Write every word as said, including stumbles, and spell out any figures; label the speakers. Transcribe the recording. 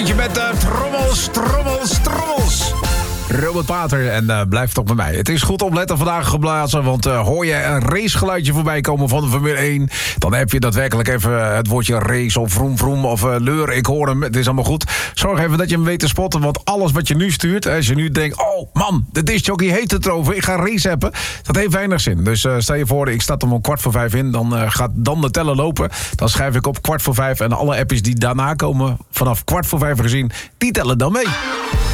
Speaker 1: Eentje met uh, trommels, trommels, trommels. Robert Pater en uh, blijf toch bij mij. Het is goed opletten vandaag geblazen, want uh, hoor je een racegeluidje voorbij komen van de Formule één... dan heb je daadwerkelijk even het woordje race of vroom vroom of uh, leur. Ik hoor hem, het is allemaal goed. Zorg even dat je hem weet te spotten, want alles wat je nu stuurt... als je nu denkt, oh man, de discjockey heeft het erover, ik ga race hebben... dat heeft weinig zin. Dus uh, stel je voor, ik sta er om kwart voor vijf in... dan uh, gaat dan de teller lopen. Dan schrijf ik op kwart voor vijf... en alle appjes die daarna komen vanaf kwart voor vijf gezien... die tellen dan mee.